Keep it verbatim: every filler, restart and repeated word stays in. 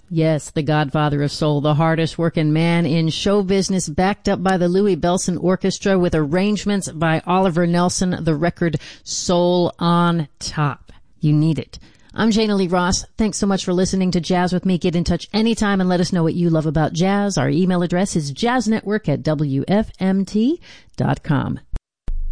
Yes, the godfather of soul, the hardest working man in show business, backed up by the Louis Bellson Orchestra with arrangements by Oliver Nelson, the record Soul on Top. You need it. I'm Jana Lee Ross. Thanks so much for listening to Jazz with me. Get in touch anytime and let us know what you love about jazz. Our email address is jazznetwork at W F M T dot com.